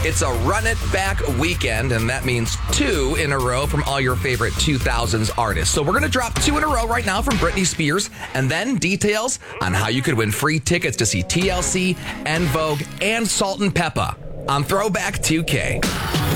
It's a run it back weekend, and that means 2 in a row from all your favorite 2000s artists. So we're going to drop 2 in a row right now from Britney Spears, and then details on how you could win free tickets to see TLC, En Vogue, and Salt and Peppa on Throwback 2K.